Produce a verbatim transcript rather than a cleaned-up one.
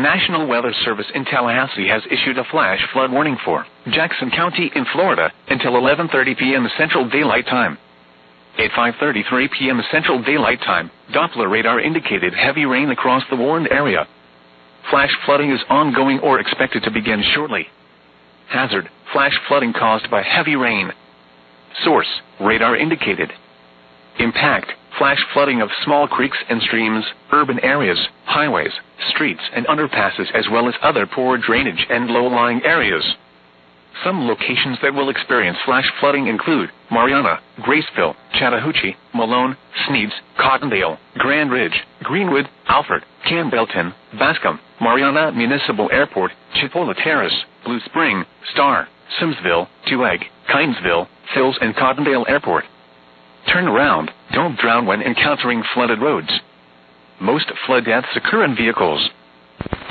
National Weather Service in Tallahassee has issued a flash flood warning for Jackson County in Florida until eleven thirty p m Central Daylight Time. At five thirty-three p m Central Daylight Time, Doppler radar indicated heavy rain across the warned area. Flash flooding is ongoing or expected to begin shortly. Hazard: flash flooding caused by heavy rain. Source: radar indicated. Impact: flash flooding of small creeks and streams, urban areas, highways, streets and underpasses, as well as other poor drainage and low-lying areas. Some locations that will experience flash flooding include Marianna, Graceville, Chattahoochee, Malone, Sneads, Cottondale, Grand Ridge, Greenwood, Alfred, Campbellton, Bascom, Marianna Municipal Airport, Chipola Terrace, Blue Spring, Star, Simsville, Tuag, Kinesville, Hills and Cottondale Airport. Turn around, don't drown when encountering flooded roads. Most flood deaths occur in vehicles.